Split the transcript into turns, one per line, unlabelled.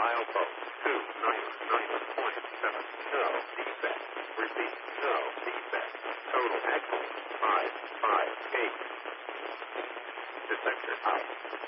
Milepost 299.7. No defect. Repeat. No defect. Total axle 558. Detector out.